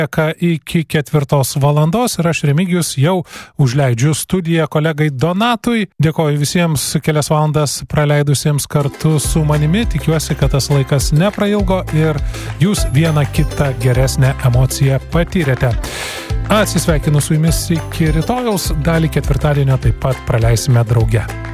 iki 4 valandos ir aš Remigijus jau užleidžiu studiją kolegai Donatui. Dėkoju visiems kelias valandas praleidusiems kartu su manimi. Tikiuosi, kad tas laikas neprailgo ir jūs vieną kitą geresnę emociją patyrėte. Atsisveikinu su jumis iki rytojaus, dalį ketvirtadienio taip pat praleisime drauge.